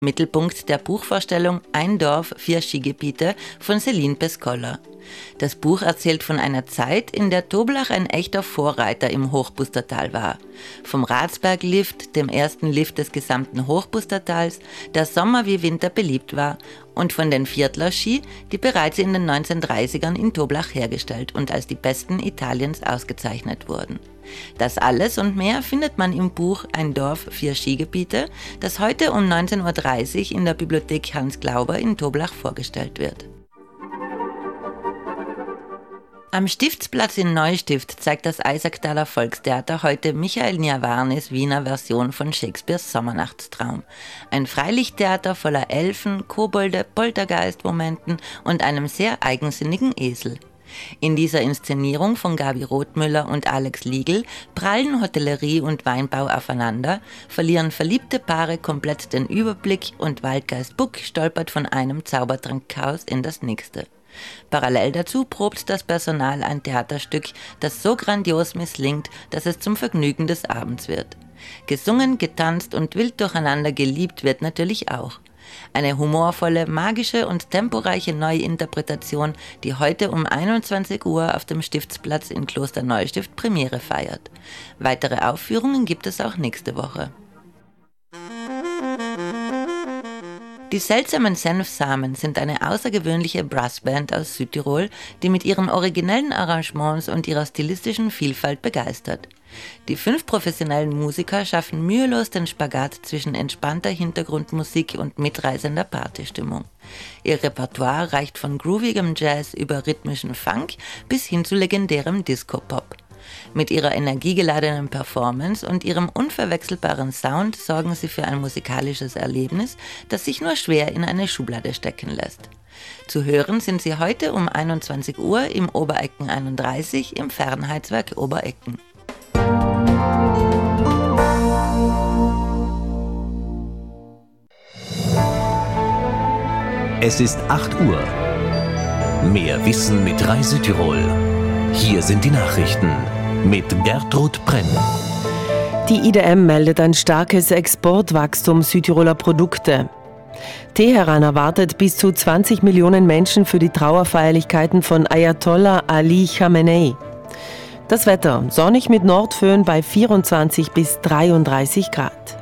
Mittelpunkt der Buchvorstellung Ein Dorf, 4 Skigebiete von Céline Pescola. Das Buch erzählt von einer Zeit, in der Toblach ein echter Vorreiter im Hochbustertal war. Vom Ratsberglift, dem ersten Lift des gesamten Hochbustertals, der Sommer wie Winter beliebt war, und von den Viertler-Ski, die bereits in den 1930ern in Toblach hergestellt und als die besten Italiens ausgezeichnet wurden. Das alles und mehr findet man im Buch Ein Dorf, 4 Skigebiete, das heute um 19.30 Uhr in der Bibliothek Hans Glauber in Toblach vorgestellt wird. Am Stiftsplatz in Neustift zeigt das Eisacktaler Volkstheater heute Michael Niavarnis Wiener Version von Shakespeares Sommernachtstraum. Ein Freilichttheater voller Elfen, Kobolde, Poltergeist-Momenten und einem sehr eigensinnigen Esel. In dieser Inszenierung von Gabi Rothmüller und Alex Liegl prallen Hotellerie und Weinbau aufeinander, verlieren verliebte Paare komplett den Überblick und Waldgeist Buck stolpert von einem Zaubertrankchaos in das nächste. Parallel dazu probt das Personal ein Theaterstück, das so grandios misslingt, dass es zum Vergnügen des Abends wird. Gesungen, getanzt und wild durcheinander geliebt wird natürlich auch. Eine humorvolle, magische und temporeiche Neuinterpretation, die heute um 21 Uhr auf dem Stiftsplatz in Kloster Neustift Premiere feiert. Weitere Aufführungen gibt es auch nächste Woche. Die seltsamen Senfsamen sind eine außergewöhnliche Brassband aus Südtirol, die mit ihren originellen Arrangements und ihrer stilistischen Vielfalt begeistert. Die 5 professionellen Musiker schaffen mühelos den Spagat zwischen entspannter Hintergrundmusik und mitreißender Partystimmung. Ihr Repertoire reicht von groovigem Jazz über rhythmischen Funk bis hin zu legendärem Disco-Pop. Mit ihrer energiegeladenen Performance und ihrem unverwechselbaren Sound sorgen sie für ein musikalisches Erlebnis, das sich nur schwer in eine Schublade stecken lässt. Zu hören sind sie heute um 21 Uhr im Oberecken 31 im Fernheitswerk Oberecken. Es ist 8 Uhr. Mehr Wissen mit Reisetirol. Hier sind die Nachrichten mit Gertrud Brenn. Die IDM meldet ein starkes Exportwachstum Südtiroler Produkte. Teheran erwartet bis zu 20 Millionen Menschen für die Trauerfeierlichkeiten von Ayatollah Ali Khamenei. Das Wetter: sonnig mit Nordföhn bei 24 bis 33 Grad.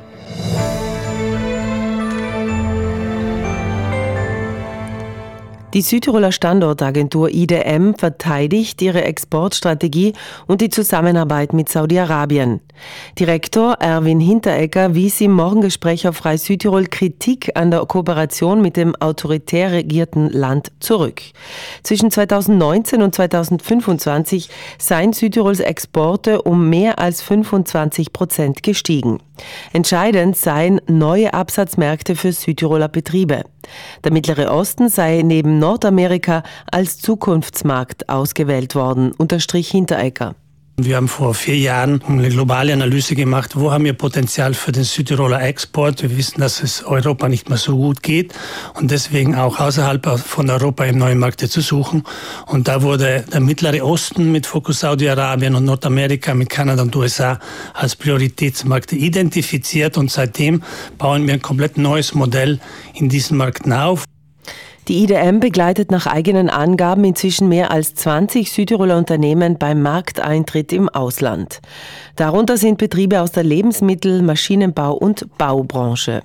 Die Südtiroler Standortagentur IDM verteidigt ihre Exportstrategie und die Zusammenarbeit mit Saudi-Arabien. Direktor Erwin Hinteregger wies im Morgengespräch auf Frei Südtirol Kritik an der Kooperation mit dem autoritär regierten Land zurück. Zwischen 2019 und 2025 seien Südtirols Exporte um mehr als 25% gestiegen. Entscheidend seien neue Absatzmärkte für Südtiroler Betriebe. Der Mittlere Osten sei neben Nordamerika als Zukunftsmarkt ausgewählt worden, unterstrich Hinteregger. Wir haben vor 4 Jahren eine globale Analyse gemacht, wo haben wir Potenzial für den Südtiroler Export. Wir wissen, dass es Europa nicht mehr so gut geht und deswegen auch außerhalb von Europa im neue Märkte zu suchen. Und da wurde der Mittlere Osten mit Fokus Saudi-Arabien und Nordamerika mit Kanada und USA als Prioritätsmärkte identifiziert und seitdem bauen wir ein komplett neues Modell in diesen Märkten auf. Die IDM begleitet nach eigenen Angaben inzwischen mehr als 20 Südtiroler Unternehmen beim Markteintritt im Ausland. Darunter sind Betriebe aus der Lebensmittel-, Maschinenbau- und Baubranche.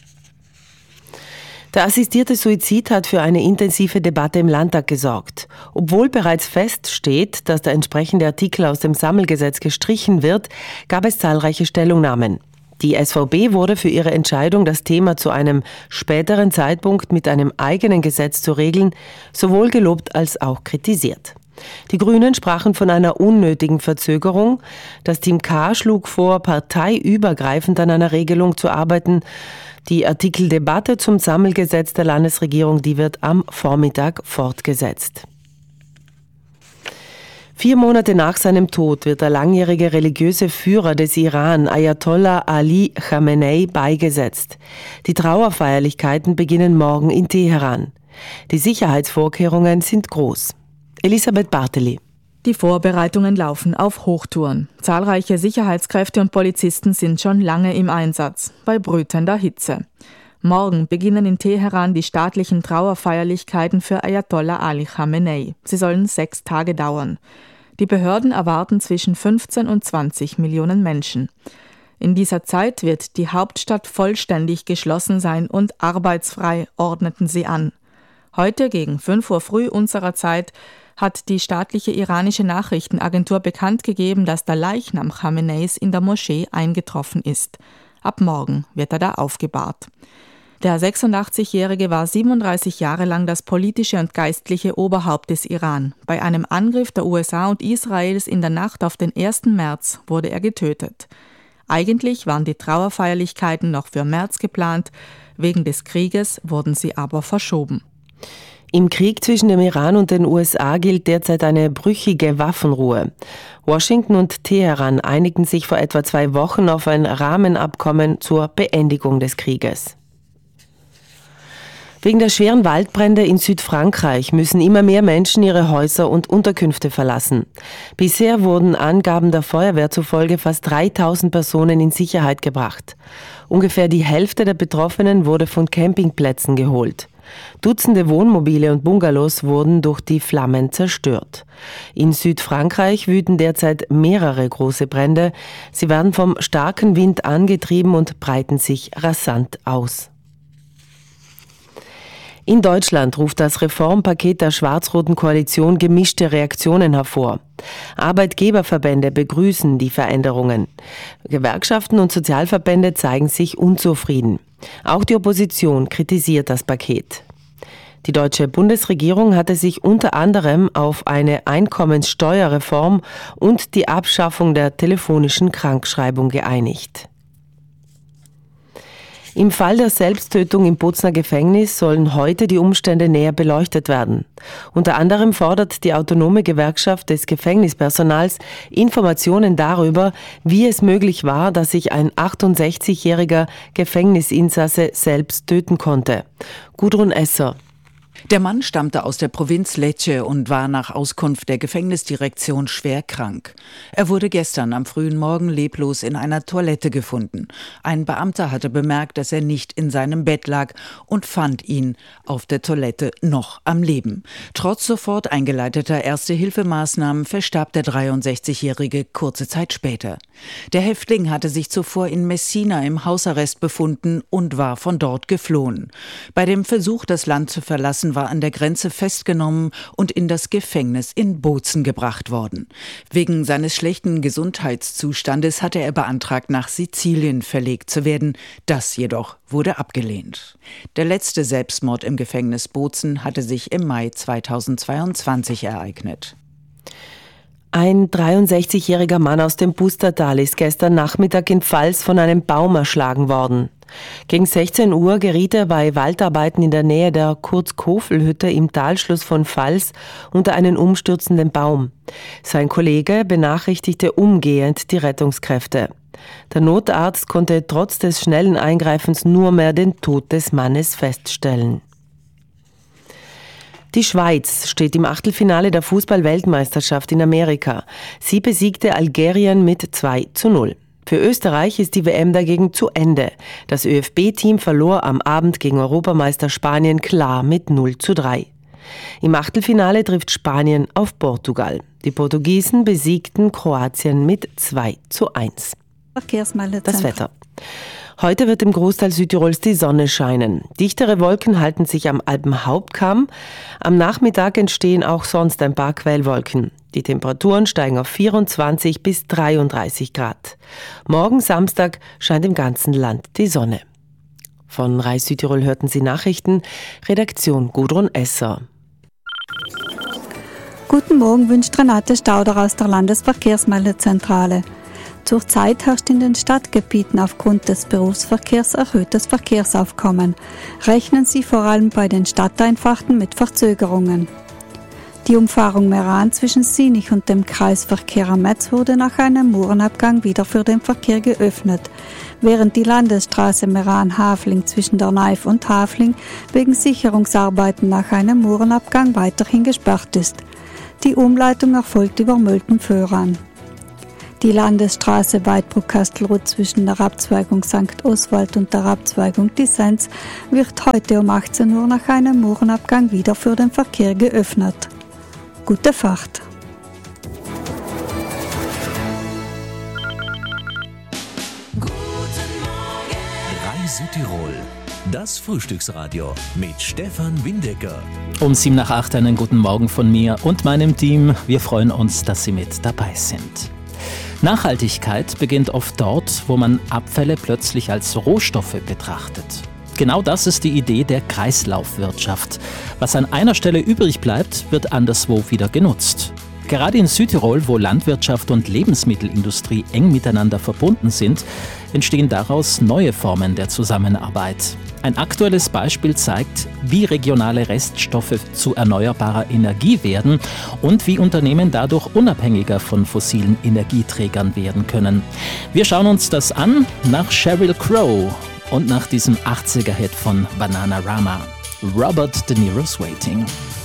Der assistierte Suizid hat für eine intensive Debatte im Landtag gesorgt. Obwohl bereits feststeht, dass der entsprechende Artikel aus dem Sammelgesetz gestrichen wird, gab es zahlreiche Stellungnahmen. Die SVB wurde für ihre Entscheidung, das Thema zu einem späteren Zeitpunkt mit einem eigenen Gesetz zu regeln, sowohl gelobt als auch kritisiert. Die Grünen sprachen von einer unnötigen Verzögerung. Das Team K schlug vor, parteiübergreifend an einer Regelung zu arbeiten. Die Artikeldebatte zum Sammelgesetz der Landesregierung, die wird am Vormittag fortgesetzt. 4 Monate nach seinem Tod wird der langjährige religiöse Führer des Iran, Ayatollah Ali Khamenei, beigesetzt. Die Trauerfeierlichkeiten beginnen morgen in Teheran. Die Sicherheitsvorkehrungen sind groß. Elisabeth Barteli. Die Vorbereitungen laufen auf Hochtouren. Zahlreiche Sicherheitskräfte und Polizisten sind schon lange im Einsatz, bei brütender Hitze. Morgen beginnen in Teheran die staatlichen Trauerfeierlichkeiten für Ayatollah Ali Khamenei. Sie sollen 6 Tage dauern. Die Behörden erwarten zwischen 15 und 20 Millionen Menschen. In dieser Zeit wird die Hauptstadt vollständig geschlossen sein und arbeitsfrei, ordneten sie an. Heute gegen 5 Uhr früh unserer Zeit hat die staatliche iranische Nachrichtenagentur bekannt gegeben, dass der Leichnam Khameneis in der Moschee eingetroffen ist. Ab morgen wird er da aufgebahrt. Der 86-Jährige war 37 Jahre lang das politische und geistliche Oberhaupt des Iran. Bei einem Angriff der USA und Israels in der Nacht auf den 1. März wurde er getötet. Eigentlich waren die Trauerfeierlichkeiten noch für März geplant, wegen des Krieges wurden sie aber verschoben. Im Krieg zwischen dem Iran und den USA gilt derzeit eine brüchige Waffenruhe. Washington und Teheran einigten sich vor etwa 2 Wochen auf ein Rahmenabkommen zur Beendigung des Krieges. Wegen der schweren Waldbrände in Südfrankreich müssen immer mehr Menschen ihre Häuser und Unterkünfte verlassen. Bisher wurden Angaben der Feuerwehr zufolge fast 3000 Personen in Sicherheit gebracht. Ungefähr die Hälfte der Betroffenen wurde von Campingplätzen geholt. Dutzende Wohnmobile und Bungalows wurden durch die Flammen zerstört. In Südfrankreich wüten derzeit mehrere große Brände. Sie werden vom starken Wind angetrieben und breiten sich rasant aus. In Deutschland ruft das Reformpaket der schwarz-roten Koalition gemischte Reaktionen hervor. Arbeitgeberverbände begrüßen die Veränderungen. Gewerkschaften und Sozialverbände zeigen sich unzufrieden. Auch die Opposition kritisiert das Paket. Die deutsche Bundesregierung hatte sich unter anderem auf eine Einkommenssteuerreform und die Abschaffung der telefonischen Krankschreibung geeinigt. Im Fall der Selbsttötung im Bozner Gefängnis sollen heute die Umstände näher beleuchtet werden. Unter anderem fordert die autonome Gewerkschaft des Gefängnispersonals Informationen darüber, wie es möglich war, dass sich ein 68-jähriger Gefängnisinsasse selbst töten konnte. Gudrun Esser. Der Mann stammte aus der Provinz Lecce und war nach Auskunft der Gefängnisdirektion schwer krank. Er wurde gestern am frühen Morgen leblos in einer Toilette gefunden. Ein Beamter hatte bemerkt, dass er nicht in seinem Bett lag und fand ihn auf der Toilette noch am Leben. Trotz sofort eingeleiteter Erste-Hilfemaßnahmen verstarb der 63-Jährige kurze Zeit später. Der Häftling hatte sich zuvor in Messina im Hausarrest befunden und war von dort geflohen. Bei dem Versuch, das Land zu verlassen, war an der Grenze festgenommen und in das Gefängnis in Bozen gebracht worden. Wegen seines schlechten Gesundheitszustandes hatte er beantragt, nach Sizilien verlegt zu werden. Das jedoch wurde abgelehnt. Der letzte Selbstmord im Gefängnis Bozen hatte sich im Mai 2022 ereignet. Ein 63-jähriger Mann aus dem Pustertal ist gestern Nachmittag in Vals von einem Baum erschlagen worden. Gegen 16 Uhr geriet er bei Waldarbeiten in der Nähe der Kurz-Kofel-Hütte im Talschluss von Vals unter einen umstürzenden Baum. Sein Kollege benachrichtigte umgehend die Rettungskräfte. Der Notarzt konnte trotz des schnellen Eingreifens nur mehr den Tod des Mannes feststellen. Die Schweiz steht im Achtelfinale der Fußball-Weltmeisterschaft in Amerika. Sie besiegte Algerien mit 2:0. Für Österreich ist die WM dagegen zu Ende. Das ÖFB-Team verlor am Abend gegen Europameister Spanien klar mit 0:3. Im Achtelfinale trifft Spanien auf Portugal. Die Portugiesen besiegten Kroatien mit 2:1. Das Wetter. Heute wird im Großteil Südtirols die Sonne scheinen. Dichtere Wolken halten sich am Alpenhauptkamm. Am Nachmittag entstehen auch sonst ein paar Quellwolken. Die Temperaturen steigen auf 24 bis 33 Grad. Morgen Samstag scheint im ganzen Land die Sonne. Von Reis Südtirol hörten Sie Nachrichten. Redaktion Gudrun Esser. Guten Morgen wünscht Renate Stauder aus der Landesverkehrsmeldezentrale. Zurzeit herrscht in den Stadtgebieten aufgrund des Berufsverkehrs erhöhtes Verkehrsaufkommen. Rechnen Sie vor allem bei den Stadteinfahrten mit Verzögerungen. Die Umfahrung Meran zwischen Sinich und dem Kreisverkehr am Metz wurde nach einem Murenabgang wieder für den Verkehr geöffnet, während die Landesstraße Meran-Hafling zwischen der Neif und Hafling wegen Sicherungsarbeiten nach einem Murenabgang weiterhin gesperrt ist. Die Umleitung erfolgt über Mölten-Föhran. Die Landesstraße Weidbruck-Kastelruth zwischen der Abzweigung St. Oswald und der Abzweigung Disenz wird heute um 18 Uhr nach einem Murenabgang wieder für den Verkehr geöffnet. Gute Fahrt! Südtirol, das Frühstücksradio mit Stefan Windecker. Um 7:08 einen guten Morgen von mir und meinem Team. Wir freuen uns, dass Sie mit dabei sind. Nachhaltigkeit beginnt oft dort, wo man Abfälle plötzlich als Rohstoffe betrachtet. Genau das ist die Idee der Kreislaufwirtschaft. Was an einer Stelle übrig bleibt, wird anderswo wieder genutzt. Gerade in Südtirol, wo Landwirtschaft und Lebensmittelindustrie eng miteinander verbunden sind, entstehen daraus neue Formen der Zusammenarbeit. Ein aktuelles Beispiel zeigt, wie regionale Reststoffe zu erneuerbarer Energie werden und wie Unternehmen dadurch unabhängiger von fossilen Energieträgern werden können. Wir schauen uns das an nach Sheryl Crow und nach diesem 80er-Hit von Bananarama. Robert De Niro's Waiting.